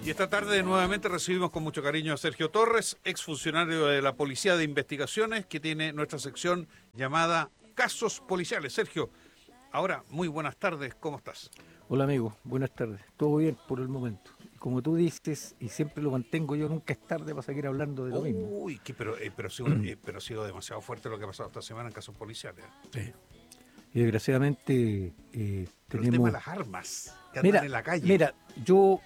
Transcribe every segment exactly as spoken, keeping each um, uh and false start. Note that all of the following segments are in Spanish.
Y esta tarde nuevamente recibimos con mucho cariño a Sergio Torres, exfuncionario de la Policía de Investigaciones, que tiene nuestra sección llamada Casos Policiales. Sergio, ahora, muy buenas tardes, ¿cómo estás? Hola amigo, buenas tardes. Todo bien por el momento. Como tú dices, y siempre lo mantengo, yo nunca es tarde para seguir hablando de lo mismo. Uy, que, pero, eh, pero, ha sido, eh, pero ha sido demasiado fuerte lo que ha pasado esta semana en casos policiales. Sí. Y desgraciadamente eh, Pero tenemos... el tema de las armas que andan Mira, en la calle. mira, yo,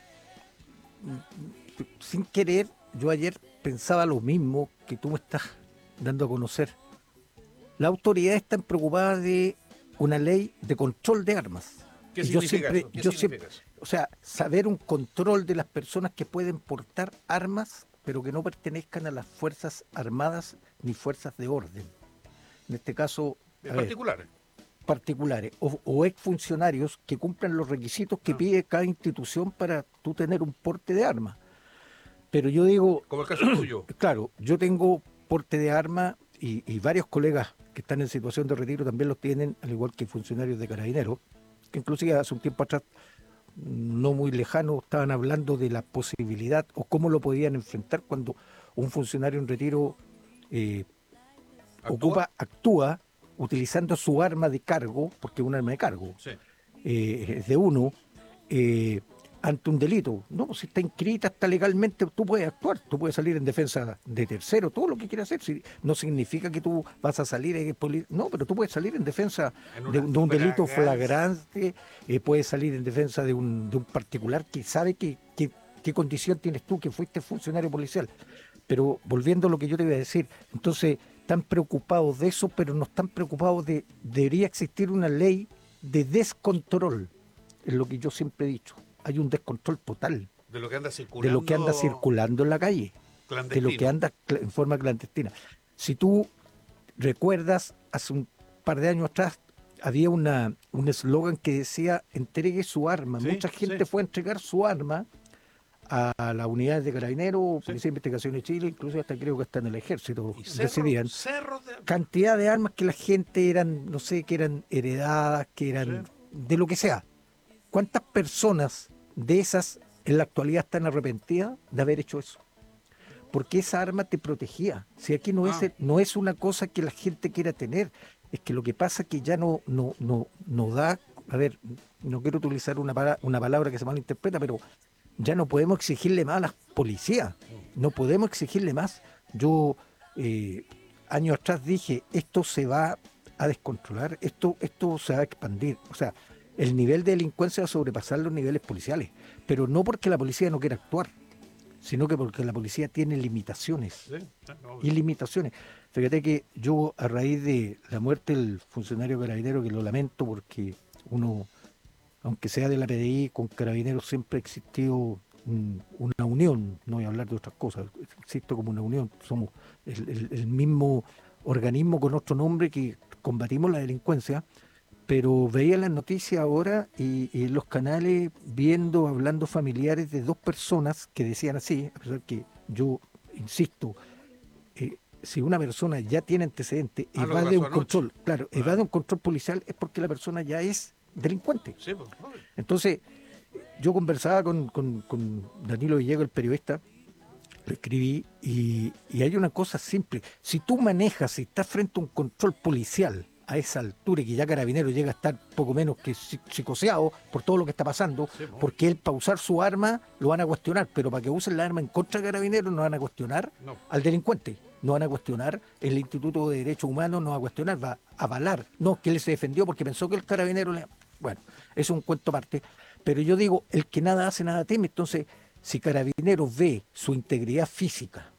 mm, sin querer, yo ayer pensaba lo mismo que tú me estás dando a conocer. Las autoridades están preocupadas de una ley de control de armas. ¿Qué Y yo significa siempre, eso? ¿Qué yo significa siempre, eso? o sea, saber un control de las personas que pueden portar armas, pero que no pertenezcan a las Fuerzas Armadas ni Fuerzas de Orden. En este caso, En a ver, particular. particulares o, o exfuncionarios que cumplan los requisitos que Ah. pide cada institución para tú tener un porte de arma. Pero yo digo, Como el caso tuyo. claro, yo tengo porte de arma y, y varios colegas que están en situación de retiro también los tienen, al igual que funcionarios de Carabineros, que inclusive hace un tiempo atrás, no muy lejano, estaban hablando de la posibilidad o cómo lo podían enfrentar cuando un funcionario en retiro eh, ¿Actúa? ocupa, actúa utilizando su arma de cargo, porque es un arma de cargo, Sí. eh, es de uno, eh, ante un delito. No, pues si está inscrita, está legalmente, tú puedes actuar, tú puedes salir en defensa de tercero, todo lo que quieras hacer. Si, no significa que tú vas a salir, eh, poli- no, pero tú puedes salir en defensa En de, una de un delito fragancia. flagrante, eh, puedes salir en defensa de un, de un particular que sabe que, que- qué condición tienes tú, que fuiste funcionario policial. Pero volviendo a lo que yo te iba a decir, entonces están preocupados de eso, pero no están preocupados de, debería existir una ley de descontrol, es lo que yo siempre he dicho. Hay un descontrol total De lo que anda de circulando. lo que anda circulando en la calle, de lo que Clandestino. anda cl- en forma clandestina. Si tú recuerdas, hace un par de años atrás había una, un eslogan que decía entregue su arma. Sí, Mucha gente sí. fue a entregar su arma a, a las unidades de Carabineros, Sí. Policía de Investigaciones de Chile, incluso hasta creo que hasta en el ejército Y cerros, decidían. cerros de... Cantidad de armas que la gente eran, no sé, que eran heredadas, que eran Sí. de lo que sea. ¿Cuántas personas de esas en la actualidad están arrepentidas de haber hecho eso? Porque esa arma te protegía. Si aquí no, Ah. es, no es una cosa que la gente quiera tener, es que lo que pasa es que ya no, no, no, no da, a ver, no quiero utilizar una, pala- una palabra que se malinterpreta, pero ya no podemos exigirle más a las policías, no podemos exigirle más. Yo eh, años atrás dije, esto se va a descontrolar, esto, esto se va a expandir. O sea, el nivel de delincuencia va a sobrepasar los niveles policiales, pero no porque la policía no quiera actuar, sino que porque la policía tiene limitaciones. Sí, no, Y limitaciones. Fíjate que yo, a raíz de la muerte del funcionario carabinero, que lo lamento porque uno, aunque sea de la P D I, con Carabineros siempre ha existido un- una unión, no voy a hablar de otras cosas, existe como una unión, somos el, el- el mismo organismo con otro nombre que combatimos la delincuencia, pero veía las noticias ahora y, y en los canales viendo, hablando familiares de dos personas que decían así, a pesar que yo insisto, eh, si una persona ya tiene antecedentes, Ah, lo que evade pasó un anoche. control, claro, Ah. evade un control policial es porque la persona ya es delincuente. Sí, pues, obvio. Entonces, yo conversaba con, con- con Danilo Villegas, el periodista, lo escribí, y, y hay una cosa simple. Si tú manejas, si estás frente a un control policial a esa altura y que ya Carabinero llega a estar poco menos que psi- psicoseado por todo lo que está pasando, Sí, pues. porque él para usar su arma lo van a cuestionar, pero para que usen la arma en contra de Carabineros no van a cuestionar No. al delincuente, no van a cuestionar, el Instituto de Derechos Humanos no va a cuestionar, va a avalar, no, que él se defendió porque pensó que el Carabinero le... Bueno, eso es un cuento aparte, pero yo digo, el que nada hace, nada teme. Entonces, si Carabineros ve su integridad física,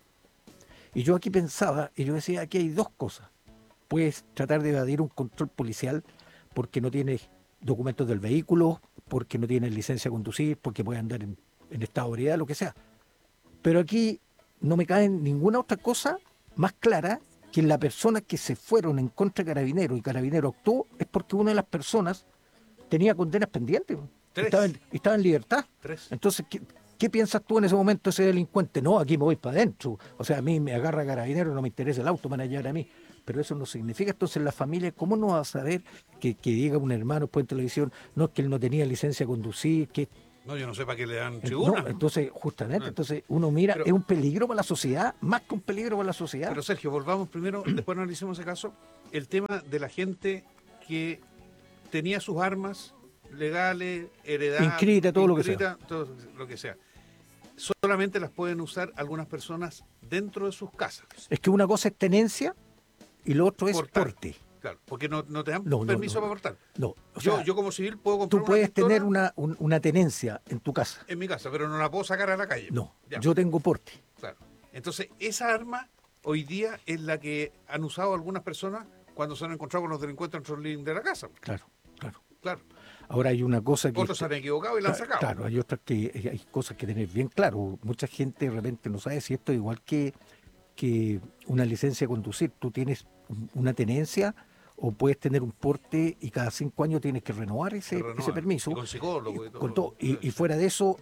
y yo aquí pensaba, y yo decía, aquí hay dos cosas. Puedes tratar de evadir un control policial porque no tienes documentos del vehículo, porque no tienes licencia a conducir, porque puedes andar en, en estado de ebriedad, lo que sea. Pero aquí no me cae ninguna otra cosa más clara que la persona que se fueron en contra de Carabinero y Carabinero actuó es porque una de las personas tenía condenas pendientes, Tres. estaba en, estaba en libertad. Tres. Entonces, ¿qué, qué piensas tú en ese momento ese delincuente? No, aquí me voy para adentro. O sea, a mí me agarra Carabinero, no me interesa el auto, me van a llevar a mí. Pero eso no significa, entonces la familia, ¿cómo no va a saber que, que diga un hermano después en televisión, no, es que él no tenía licencia a conducir, que No, yo no sé para qué le dan Eh, tribuna. No, entonces, justamente, Ah. entonces uno mira, Pero- es un peligro para la sociedad, más que un peligro para la sociedad. Pero Sergio, volvamos primero, después analicemos ese caso, el tema de la gente que tenía sus armas legales, heredadas, Inscrita, todo lo que sea. inscrita, todo lo que sea. Solamente las pueden usar algunas personas dentro de sus casas. Es que una cosa es tenencia y lo otro es Portar. porte. Claro, porque no, no te dan No, no, permiso no. para portar. No, o yo, sea, yo como civil puedo comprar tú puedes una pistola tener una, un- una tenencia en tu casa. en mi casa, pero no la puedo sacar a la calle. No, Ya, yo tengo porte. claro. Entonces, esa arma hoy día es la que han usado algunas personas cuando se han encontrado con los delincuentes dentro del living de la casa. Claro, claro. Claro. Ahora hay una cosa que... Otros se han equivocado y la han Cla- sacado. Claro, hay otras que hay cosas que tener bien claro. Mucha gente de repente no sabe si esto es igual que, que una licencia de conducir. Tú tienes un- una tenencia o puedes tener un porte y cada cinco años tienes que renovar ese, Se renuevan. ese permiso. Y con psicólogo y Y, todo. con todo. Y- y fuera de eso,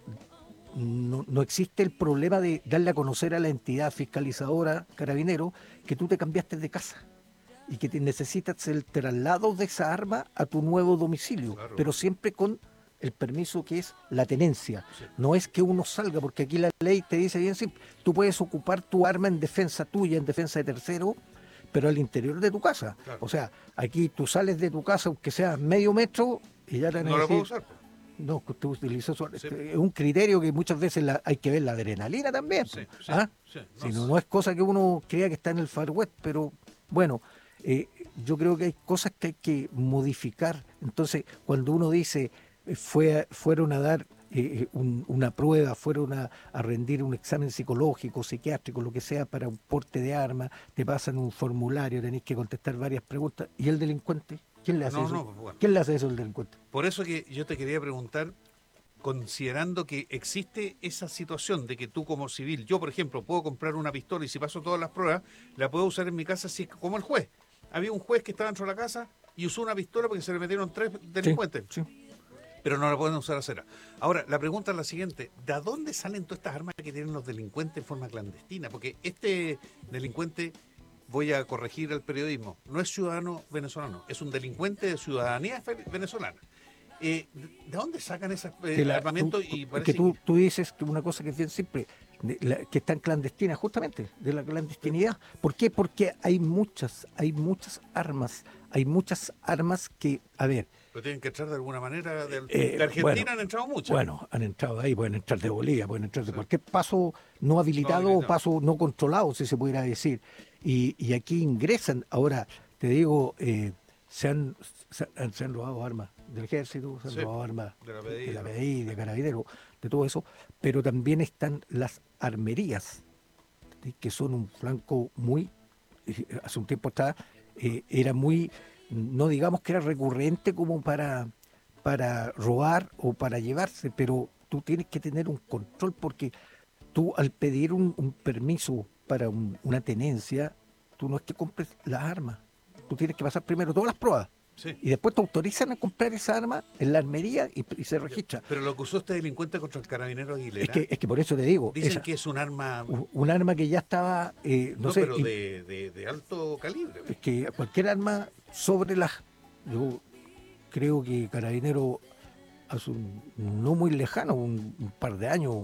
no, no existe el problema de darle a conocer a la entidad fiscalizadora, carabinero, que tú te cambiaste de casa y que te necesitas el traslado de esa arma a tu nuevo domicilio, Claro. pero siempre con el permiso que es la tenencia. Sí. No es que uno salga, porque aquí la ley te dice bien simple, tú puedes ocupar tu arma en defensa tuya, en defensa de tercero, pero al interior de tu casa. Claro. O sea, aquí tú sales de tu casa, aunque sea medio metro, y ya te van a No la puedo decir, usar. pues. no, que usted utilizó su- Sí. es un criterio que muchas veces la- hay que ver la adrenalina también. Sí, pues, sí, ¿ah? sí, Si no no, sé. no es cosa que uno crea que está en el Far West, pero bueno, eh, yo creo que hay cosas que hay que modificar. Entonces, cuando uno dice, eh, fue, a- fueron a dar eh, un- una prueba, fueron a, a rendir un examen psicológico, psiquiátrico, lo que sea, para un porte de arma, te pasan un formulario, tenéis que contestar varias preguntas, ¿y el delincuente? ¿Quién le hace No, eso? no, pues, bueno. ¿Quién le hace eso al delincuente? Por eso que yo te quería preguntar, considerando que existe esa situación de que tú como civil, yo por ejemplo, puedo comprar una pistola y si paso todas las pruebas, la puedo usar en mi casa así como el juez. Había un juez que estaba dentro de la casa y usó una pistola porque se le metieron tres delincuentes, Sí, pero no la pueden usar a cera. Ahora, la pregunta es la siguiente, ¿de dónde salen todas estas armas que tienen los delincuentes en forma clandestina? Porque este delincuente, voy a corregir el periodismo, no es ciudadano venezolano, es un delincuente de ciudadanía fe- venezolana. Eh, ¿De dónde sacan ese que la- armamento? tú- Y que parece tú, tú dices que una cosa que es bien simple, de la- que están clandestinas, justamente, de la clandestinidad. ¿Por qué? Porque hay muchas, hay muchas armas, hay muchas armas que, a ver, lo tienen que entrar de alguna manera. De, Eh, de Argentina bueno, han entrado muchas. bueno, han entrado ahí, pueden entrar de Bolivia, pueden entrar de cualquier paso no habilitado No o habilitado. paso no controlado, si se pudiera decir. Y, y aquí ingresan, ahora te digo, eh, se, han, se, han, se han robado armas del ejército, se han Sí, robado armas de la de P D I, la ¿no? P D I, de Carabineros, de todo eso, pero también están las armerías, ¿sí? Que son un flanco muy, eh, hace un tiempo atrás, eh, era muy, no digamos que era recurrente como para, para robar o para llevarse, pero tú tienes que tener un control porque tú al pedir un, un permiso para un- una tenencia, tú no es que compres las armas, tú tienes que pasar primero todas las pruebas Sí. y después te autorizan a comprar esa arma en la armería y, y se registra. Pero lo que usó este delincuente contra el carabinero Aguilera, Es que, es que por eso te digo, dicen esa- que es un arma, u- un arma que ya estaba, eh, no, no, sé, pero y- de, de- de alto calibre. es que cualquier arma sobre las, yo creo que Carabinero hace un, no muy lejano, un, un par de años,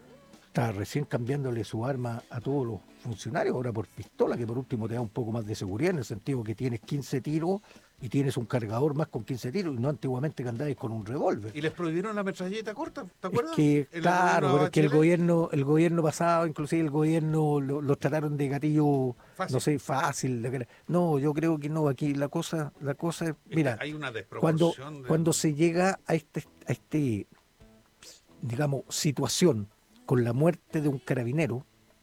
está recién cambiándole su arma a todos los funcionarios, ahora por pistola, que por último te da un poco más de seguridad, en el sentido que tienes quince tiros y tienes un cargador más con quince tiros, y no antiguamente que andabais con un revólver. Y les prohibieron la metralleta corta, ¿te Es acuerdas? que, En el claro, gobierno pero es que el Bachelet. gobierno, el gobierno pasado, inclusive el gobierno lo, lo trataron de gatillo, Fácil. no sé, fácil. de que- No, yo creo que no, aquí la cosa, la cosa es, Es que mira, hay una cuando, desproporción. de- cuando se llega a este, a este, digamos, situación con la muerte de un carabinero,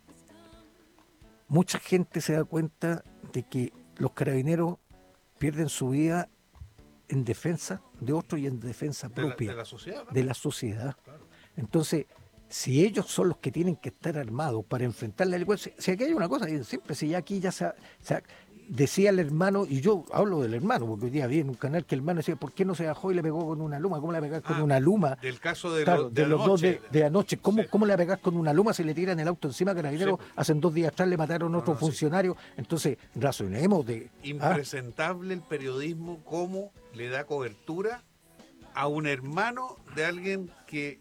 mucha gente se da cuenta de que los carabineros pierden su vida en defensa de otro y en defensa de la, propia de la sociedad. ¿no? de la sociedad. Claro. Entonces, si ellos son los que tienen que estar armados para enfrentar la delincuencia, si aquí hay una cosa bien simple, si ya aquí ya se, ha- se ha- decía el hermano, y yo hablo del hermano, porque hoy día vi en un canal que el hermano decía, ¿por qué no se bajó y le pegó con una luma? ¿Cómo le pegás con Ah, una luma? Del caso de, Claro, lo- de, de los dos de, anoche. de anoche. ¿Cómo, Sí. ¿Cómo le pegás con una luma si le tiran el auto encima a Carabineros? Sí. Hace dos días atrás le mataron a No, otro no, sí. funcionario. Entonces, razonemos de... ah, Impresentable el periodismo, cómo le da cobertura a un hermano de alguien que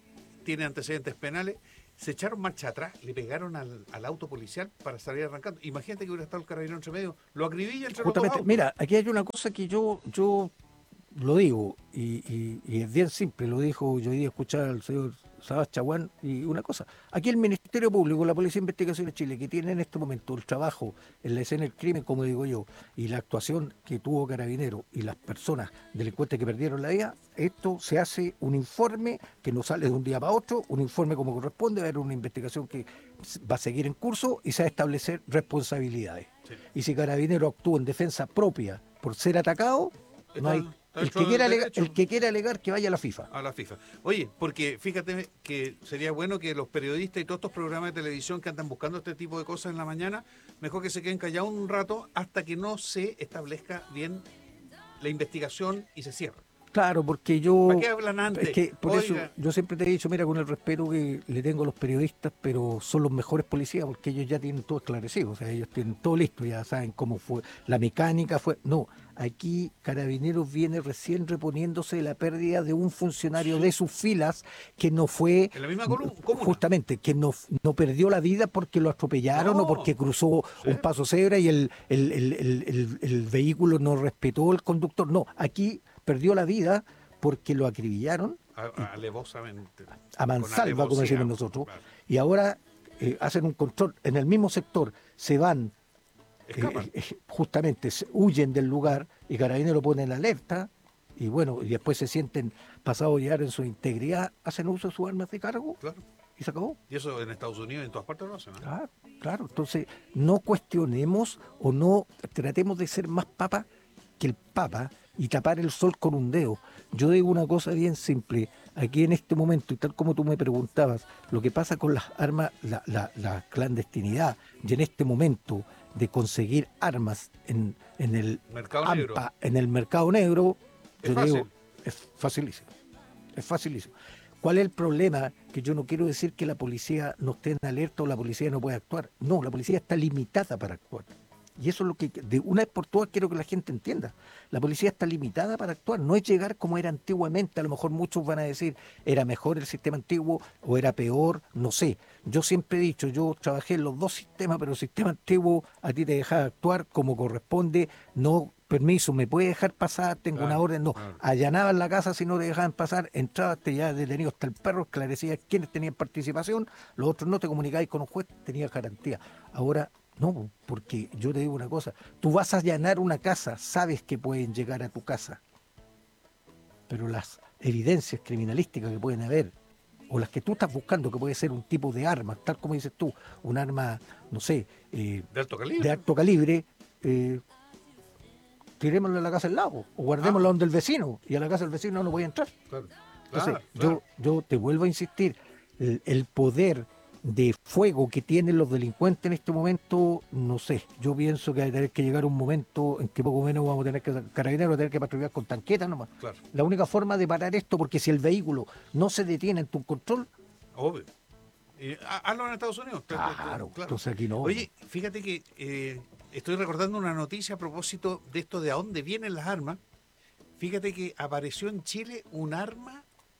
tiene antecedentes penales, se echaron marcha atrás, le pegaron al, al auto policial para salir arrancando. Imagínate que hubiera estado el carabinero entre medio, lo acribilla entre Justamente, los dos autos. mira, aquí hay una cosa que yo, yo lo digo, y, y- y es bien simple, lo dijo, yo hoy escuchar al señor Sabas Chaguán, y una cosa, aquí el Ministerio Público, la Policía de Investigación de Chile, que tiene en este momento el trabajo en la escena del crimen, como digo yo, y la actuación que tuvo Carabinero y las personas delincuentes que perdieron la vida, esto se hace un informe que no sale de un día para otro, un informe como corresponde, va a haber una investigación que va a seguir en curso y se va a establecer responsabilidades. Sí. Y si Carabinero actúa en defensa propia por ser atacado, no hay... Está- está El dentro que, del quiera alegar, derecho. el que quiera alegar que vaya a la FIFA. A la FIFA. Oye, porque fíjate que sería bueno que los periodistas y todos estos programas de televisión que andan buscando este tipo de cosas en la mañana, mejor que se queden callados un rato hasta que no se establezca bien la investigación y se cierre. Claro, porque yo... ¿Para qué hablan antes? Es que por Oiga. eso yo siempre te he dicho, mira, con el respeto que le tengo a los periodistas, pero son los mejores policías porque ellos ya tienen todo esclarecido, o sea, ellos tienen todo listo, ya saben cómo fue, la mecánica fue... No, aquí Carabineros viene recién reponiéndose de la pérdida de un funcionario de sus filas que no fue... En la misma colu- comuna. Justamente, que no, no perdió la vida porque lo atropellaron No. o porque cruzó Sí. un paso cebra y el, el, el, el, el- el vehículo no respetó el conductor. No, aquí perdió la vida porque lo acribillaron A- alevosamente. a mansalva, como Con decimos alevosía, nosotros, claro. y ahora eh, hacen un control en el mismo sector, se van, eh, Escapan. eh, justamente se- huyen del lugar y Carabineros pone en alerta y bueno, y después se sienten pasados a llegar en su integridad, hacen uso de sus armas de cargo Claro. y se acabó. Y eso en Estados Unidos y en todas partes lo hacen. ¿eh? Claro, claro. Entonces, no cuestionemos o no tratemos de ser más papa que el papa y tapar el sol con un dedo. Yo digo una cosa bien simple. Aquí en este momento, y tal como tú me preguntabas, lo que pasa con las armas, la, la- la clandestinidad, y en este momento de conseguir armas en, en el Mercado negro. AMPA, en el mercado negro, Es yo fácil. digo, es facilísimo. Es facilísimo. ¿Cuál es el problema? Que yo no quiero decir que la policía no esté en alerta o la policía no puede actuar. No, la policía está limitada para actuar. Y eso es lo que de una vez por todas quiero que la gente entienda. La policía está limitada para actuar, no es llegar como era antiguamente. A lo mejor muchos van a decir, era mejor el sistema antiguo o era peor, no sé. Yo siempre he dicho, yo trabajé en los dos sistemas, pero el sistema antiguo a ti te dejaba actuar como corresponde, no permiso, me puede dejar pasar, tengo Claro, una orden, no. claro. Allanaban la casa si no te dejaban pasar, entrabas, te ya detenido hasta el perro, esclarecías quiénes tenían participación, los otros no, te comunicabais con un juez, tenías garantía. Ahora no, porque yo te digo una cosa, tú vas a allanar una casa, sabes que pueden llegar a tu casa, pero las evidencias criminalísticas que pueden haber, o las que tú estás buscando, que puede ser un tipo de arma, tal como dices tú, un arma, no sé, eh, De alto calibre. de alto calibre, eh, tirémoslo a la casa del lado, o guardémoslo Ah. donde el vecino, y a la casa del vecino no voy a entrar. Claro. Entonces, Claro, claro. yo, yo te vuelvo a insistir, el, el poder de fuego que tienen los delincuentes en este momento, no sé, yo pienso que va a tener que llegar un momento en que poco menos vamos a tener que, Carabineros va a tener que patrullar con tanquetas nomás. Claro. La única forma de parar esto, porque si el vehículo no se detiene en tu control, Obvio. Y, ha- hazlo en Estados Unidos. claro, entonces aquí no. Oye, fíjate que eh, estoy recordando una noticia a propósito de esto de a dónde vienen las armas. Fíjate que apareció en Chile un arma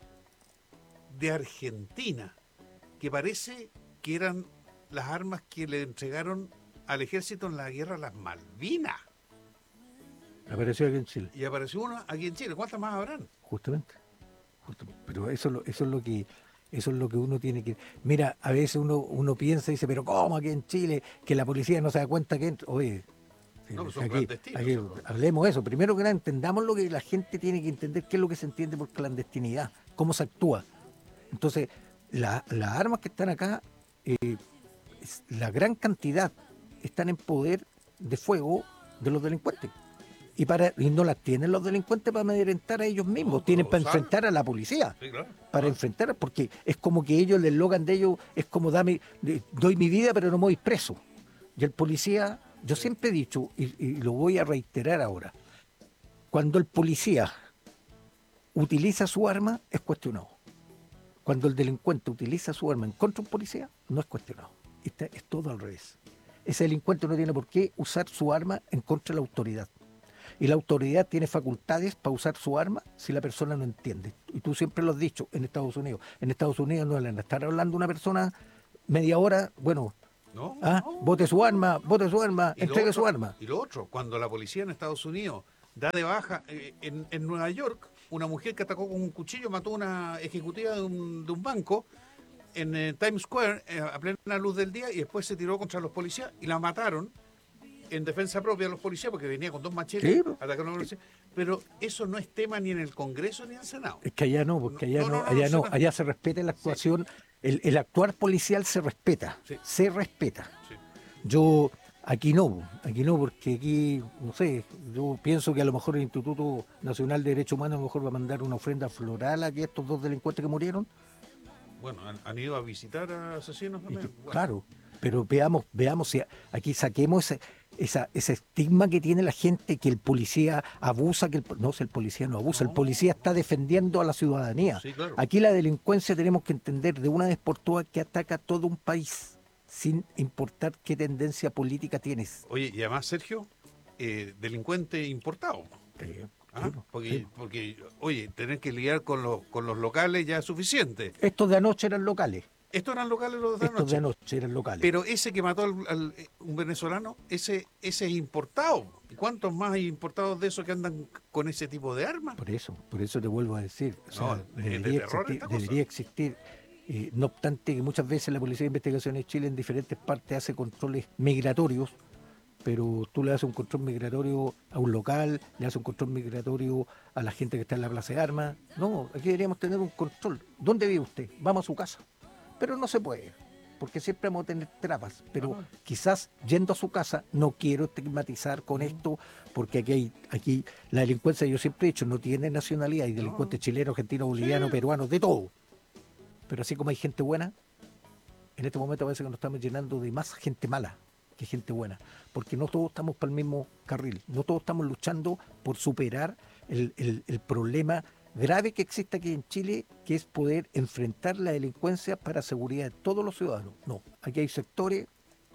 de Argentina que parece que eran las armas que le entregaron al ejército en la guerra a las Malvinas. Apareció aquí en Chile. Y apareció una aquí en Chile. ¿Cuántas más habrán? Justamente. Justamente. Pero eso, es lo- eso es lo que eso es lo que uno tiene que... Mira, a veces uno, uno piensa y dice, pero ¿cómo aquí en Chile? Que la policía no se da cuenta que... entra? Oye, No, pues son aquí, clandestinos, aquí son- hablemos de eso. Primero que nada, entendamos lo que la gente tiene que entender, qué es lo que se entiende por clandestinidad, cómo se actúa. Entonces, la- las armas que están acá, eh, es- la gran cantidad están en poder de fuego de los delincuentes. Y, para, y no las tienen los delincuentes para amedrentar a ellos mismos, No, tienen pero para lo saben. enfrentar a la policía, Sí, claro. para Ah, enfrentar, porque es como que ellos, el eslogan de ellos es como dame, de- doy mi vida pero no me voy preso. Y el policía, yo siempre he dicho, y, y lo voy a reiterar ahora, cuando el policía utiliza su arma es cuestionado. Cuando el delincuente utiliza su arma en contra de un policía, no es cuestionado. Este es todo al revés. Ese delincuente no tiene por qué usar su arma en contra de la autoridad. Y la autoridad tiene facultades para usar su arma si la persona no entiende. Y tú siempre lo has dicho en Estados Unidos. En Estados Unidos no le van a estar hablando a una persona media hora, bueno, No, ah, no. bote su arma, bote su arma, Y lo entregue otro- su arma. Y lo otro, cuando la policía en Estados Unidos da de baja, eh, en, en Nueva York, una mujer que atacó con un cuchillo mató a una ejecutiva de un, de un banco en eh, Times Square eh, a plena luz del día y después se tiró contra los policías y la mataron en defensa propia de los policías porque venía con dos machetes Sí, po. atacando a los policías. Pero eso no es tema ni en el Congreso ni en el Senado. Es que allá no, porque allá No, no, no, no, allá no, no, suena- allá se respeta la actuación, el, el actuar policial se respeta, Sí. se respeta. Sí. Yo aquí no, aquí no, porque aquí, no sé, yo pienso que a lo mejor el Instituto Nacional de Derechos Humanos a lo mejor va a mandar una ofrenda floral a que estos dos delincuentes que murieron. Bueno, han, han ido a visitar a asesinos Y también. que- Bueno, Claro, pero veamos, veamos si aquí saquemos ese, esa, ese estigma que tiene la gente que el policía abusa, que el, po- no, si el policía no abusa, el No. policía está defendiendo a la ciudadanía. Sí, claro. Aquí la delincuencia tenemos que entender de una vez por todas que ataca a todo un país, sin importar qué tendencia política tienes. Oye, y además, Sergio, eh, delincuente importado. Eh, ¿Ah? sí, Porque, sí. porque, oye, tener que lidiar con los, con los locales ya es suficiente. Estos de anoche eran locales, Estos eran locales los de estos anoche. de anoche eran locales. Pero ese que mató al, al- eh, un venezolano, ese, ese es importado. ¿Y cuántos más hay importados de esos que andan con ese tipo de armas? Por eso, por eso te vuelvo a decir, o sea, No, es de debería, terror existir, esta cosa. debería existir, eh, no obstante que muchas veces la Policía de Investigaciones de Chile en diferentes partes hace controles migratorios, pero tú le haces un control migratorio a un local, le haces un control migratorio a la gente que está en la plaza de armas. No, aquí deberíamos tener un control. ¿Dónde vive usted? Vamos a su casa. Pero no se puede, porque siempre vamos a tener trabas. Pero Ah. quizás yendo a su casa, no quiero estigmatizar con esto, porque aquí hay, aquí la delincuencia, yo siempre he dicho, no tiene nacionalidad, hay delincuentes chilenos, argentinos, bolivianos, Sí. peruanos, de todo. Pero así como hay gente buena, en este momento parece que nos estamos llenando de más gente mala que gente buena, porque no todos estamos para el mismo carril, no todos estamos luchando por superar el, el- el problema grave que existe aquí en Chile, que es poder enfrentar la delincuencia para seguridad de todos los ciudadanos. No, aquí hay sectores.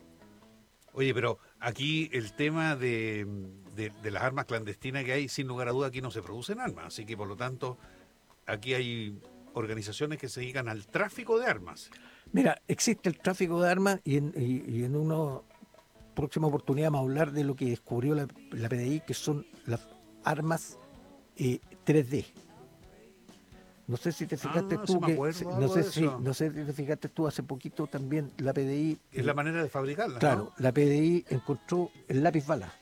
Oye, pero aquí el tema de, de- de las armas clandestinas que hay, sin lugar a duda, aquí no se producen armas. Así que, por lo tanto, aquí hay organizaciones que se dedican al tráfico de armas. Mira, existe el tráfico de armas y en, y- y en una próxima oportunidad vamos a hablar de lo que descubrió la, la P D I, que son las armas eh, tres D. No sé si te fijaste Ah, tú sí me que acuerdo se- no algo sé de si eso. no sé si te fijaste tú hace poquito también la P D I Es eh, la manera de fabricarlas, claro, ¿no? la P D I encontró el lápiz bala,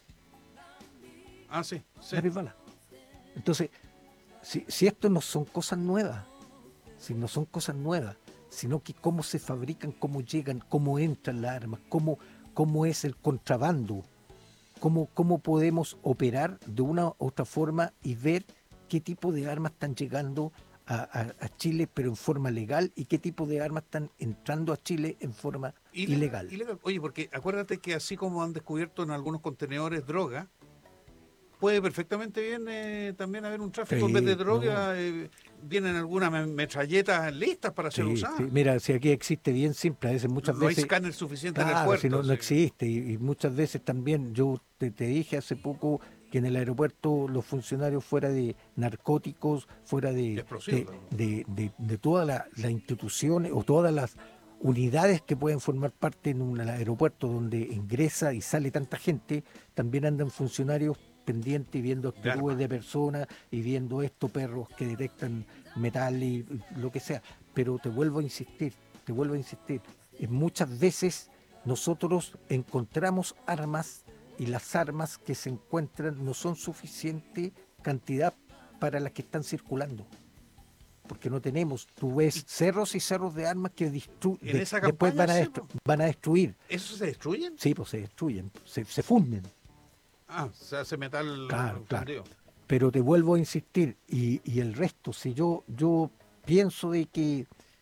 Ah, sí, sí. lápiz bala. Entonces, si, si esto no son cosas nuevas, si no son cosas nuevas, sino que cómo se fabrican, cómo llegan, cómo entran las armas, cómo, cómo es el contrabando, cómo, cómo podemos operar de una u otra forma y ver qué tipo de armas están llegando a, a- a Chile, pero en forma legal, y qué tipo de armas están entrando a Chile en forma ilegal. ilegal. Oye, porque acuérdate que así como han descubierto en algunos contenedores droga, puede perfectamente bien eh, también haber un tráfico. En vez de Sí, droga, eh, vienen algunas me- metralletas listas para ser Sí, usadas. sí, mira, si aquí existe bien simple, a veces muchas no hay veces... escáner suficiente en el Claro, puerto. si no, no así. existe. Y, y muchas veces también, yo te, te dije hace poco que en el aeropuerto los funcionarios fuera de narcóticos, fuera de, Explosivos, de, claro. de, de- de todas la- las instituciones o todas las unidades que pueden formar parte en un aeropuerto donde ingresa y sale tanta gente, también andan funcionarios pendientes y viendo De actitudes armas. de personas y viendo estos perros que detectan metal y, y lo que sea. Pero te vuelvo a insistir, te vuelvo a insistir, eh, muchas veces nosotros encontramos armas y las armas que se encuentran no son suficiente cantidad para las que están circulando. Porque no tenemos, tú ves cerros y cerros de armas que destru- En de- esa después campaña, van a, sí, destru- po. van a destruir. ¿Eso se destruyen? Sí, pues se destruyen, se, se funden. Ah, se hace metal Claro, claro. fundido. Pero te vuelvo a insistir, y, y el resto, si yo, yo pienso de que,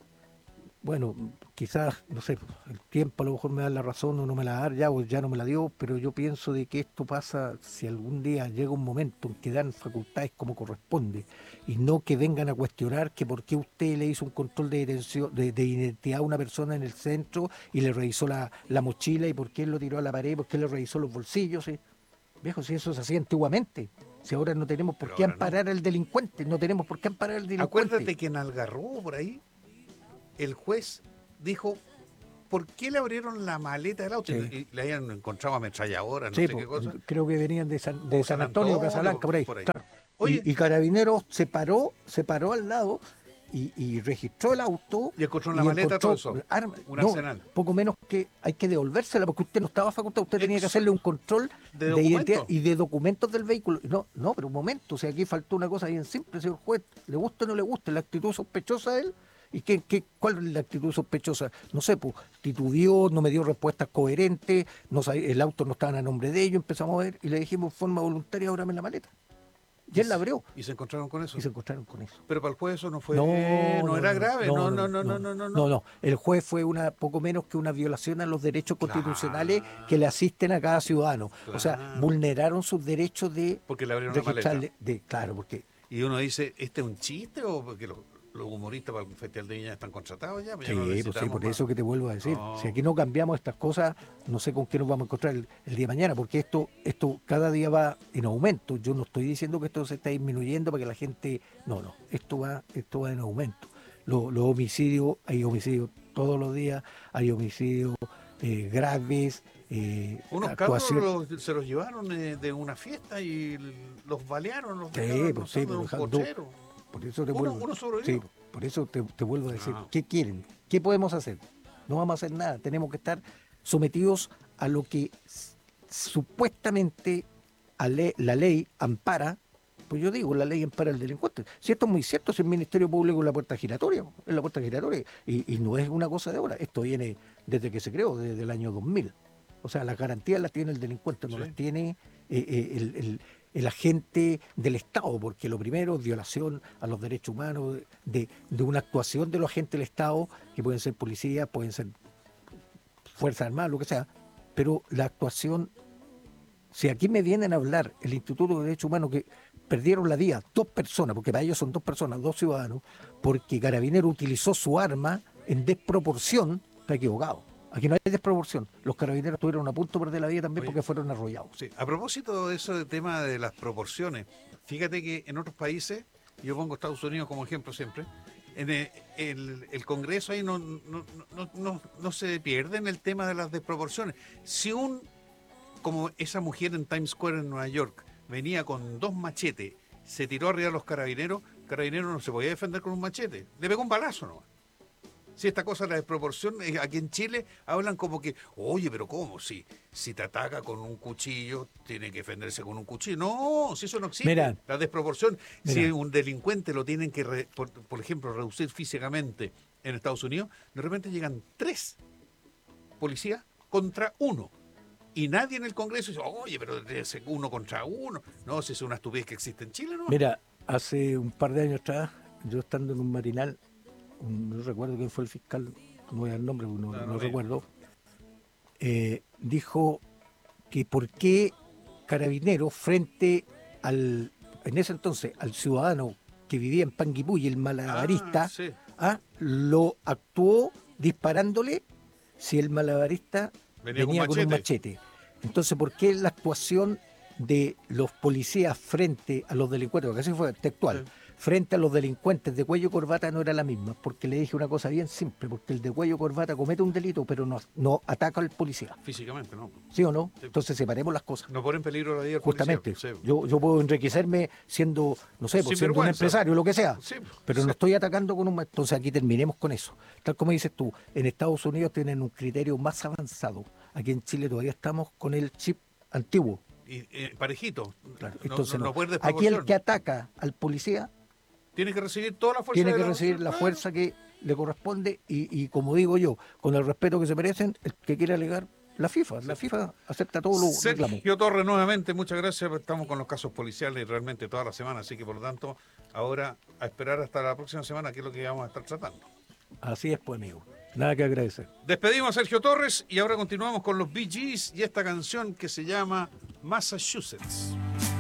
bueno, quizás, no sé, el tiempo a lo mejor me da la razón o no me la da ya, o ya no me la dio, pero yo pienso de que esto pasa si algún día llega un momento en que dan facultades como corresponde, y no que vengan a cuestionar que por qué usted le hizo un control de, detención, de, de identidad a una persona en el centro y le revisó la, la mochila, y por qué lo tiró a la pared, por qué le revisó los bolsillos, ¿sí? Viejo, si eso se hacía antiguamente. Si ahora no tenemos por Pero qué ahora amparar al delincuente, no tenemos por qué amparar al delincuente. Acuérdate que en Algarrobo, por ahí, el juez dijo, ¿por qué le abrieron la maleta del auto? Sí. Y, y le habían encontrado ametralladora, no Sí, sé po, qué cosa. creo que venían de San, de San San Antonio, Antonio, Casablanca, por ahí. por ahí. Claro. Oye. Y, y Carabineros se paró, se paró al lado y, y registró el auto. Y encontró en la maleta todo eso, arma- un no, arsenal. poco menos que hay que devolvérsela porque usted no estaba facultado, usted tenía que hacerle un control de de, documentos. identidad y de documentos del vehículo. No, no, pero un momento, o sea, aquí faltó una cosa bien simple, señor juez, le gusta o no le gusta, la actitud sospechosa de él. ¿Y qué, qué, cuál es la actitud sospechosa? No sé, pues titubeó, no me dio respuestas coherentes, no sab- el auto no estaba a nombre de ellos, empezamos a ver y le dijimos de forma voluntaria, ábrame la maleta. Y él la abrió Y se encontraron con eso. y se encontraron con eso. Pero para el juez eso no fue, No, no, no, era no, grave, no, no, no, no, no, no. no, no. no. El juez fue una poco menos que una violación a los derechos constitucionales que le asisten a cada ciudadano. O sea, Claro. vulneraron sus derechos de Porque le abrieron la registrarle, maleta. de, claro, porque Y uno dice, ¿este es un chiste o porque los, los humoristas para el Festival de Viña están contratados ya? Pues ya sí, no pues sí, necesitamos por más. eso que te vuelvo a decir. No. Si aquí no cambiamos estas cosas, no sé con qué nos vamos a encontrar el, el día de mañana, porque esto, esto cada día va en aumento. Yo no estoy diciendo que esto se está disminuyendo para que la gente. No, no, esto va, esto va en aumento. Los, los homicidios, hay homicidios todos los días, hay homicidios eh, graves. Eh, Unos actuación- cabros los- se los llevaron eh, de una fiesta y l- los balearon, los Sí, dejaron pues sí, rozando en pues un dejando- cochero. Por eso te Uno- vuelvo, uno sobrevivió. sí, por eso te, te vuelvo a decir, No. ¿qué quieren? ¿Qué podemos hacer? No vamos a hacer nada, tenemos que estar sometidos a lo que s- supuestamente a le- la ley ampara. Pues yo digo, la ley ampara al delincuente. Si esto es muy cierto, si el Ministerio Público es la puerta giratoria, es la puerta giratoria, y, y no es una cosa de ahora, esto viene desde que se creó, desde el año dos mil. O sea, las garantías las tiene el delincuente, no Sí. las tiene eh, eh, el, el- el agente del Estado, porque lo primero es violación a los derechos humanos, de, de una actuación de los agentes del Estado, que pueden ser policías, pueden ser Fuerzas Armadas, lo que sea, pero la actuación, si aquí me vienen a hablar el Instituto de Derechos Humanos que perdieron la vida dos personas, porque para ellos son dos personas, dos ciudadanos, porque Carabinero utilizó su arma en desproporción, está equivocado. Aquí no hay desproporción. Los carabineros estuvieron a punto de perder la vida también Oye. porque fueron arrollados. Sí. A propósito de eso del tema de las proporciones, fíjate que en otros países, yo pongo Estados Unidos como ejemplo siempre, en el, el- el Congreso ahí no, no, no, no, no se pierde en el tema de las desproporciones. Si un, como esa mujer en Times Square en Nueva York, venía con dos machetes, se tiró arriba de los carabineros, carabineros no se podía defender con un machete, le pegó un balazo nomás. Si esta cosa de la desproporción, eh, aquí en Chile hablan como que, oye, pero ¿cómo? Si, si te ataca con un cuchillo, tiene que defenderse con un cuchillo. No, si eso no existe. Mira. La desproporción, si Mira. un delincuente lo tienen que, re- por, por ejemplo, reducir físicamente en Estados Unidos, de repente llegan tres policías contra uno. Y nadie en el Congreso dice, oye, pero debe ser uno contra uno. No, si es una estupidez que existe en Chile, ¿no? Mira, hace un par de años atrás, yo estando en un marinal, un- no recuerdo quién fue el fiscal, no voy a dar el nombre, porque no, No, no no, recuerdo, eh, dijo que por qué Carabineros frente al, en ese entonces, al ciudadano que vivía en Panguipulli, el malabarista, Ah, sí. ah, lo actuó disparándole si el malabarista Venía venía, con con un machete. machete. Entonces, ¿por qué la actuación de los policías frente a los delincuentes, porque así fue textual, Sí. frente a los delincuentes de cuello y corbata no era la misma? Porque le dije una cosa bien simple, porque el de cuello y corbata comete un delito, pero no, no ataca al policía, Físicamente, ¿no? ¿sí o no? Sí. Entonces separemos las cosas. No pone en peligro la vida del Justamente, policía. Sí. yo, yo puedo enriquecerme siendo, no sé, pues, siendo un Sinvergüenza. empresario, lo que sea, Sí, pero sí. no estoy atacando con un... ma- Entonces aquí terminemos con eso. Tal como dices tú, en Estados Unidos tienen un criterio más avanzado. Aquí en Chile todavía estamos con el chip antiguo. Y, eh, parejito. Claro, No- entonces no, no. no puede Aquí desproporción. el que ataca al policía Tiene que recibir toda la fuerza. tiene de que la- recibir la Ah, fuerza que le corresponde y, y como digo yo, con el respeto que se merecen, el que quiere alegar la FIFA. La FIFA acepta todos los reclamos. Sergio Torres, nuevamente, muchas gracias. Estamos con los casos policiales realmente toda la semana, así que por lo tanto, ahora a esperar hasta la próxima semana, que es lo que vamos a estar tratando. Así es, pues, amigo. Nada que agradecer. Despedimos a Sergio Torres y ahora continuamos con los Bee Gees y esta canción que se llama Massachusetts.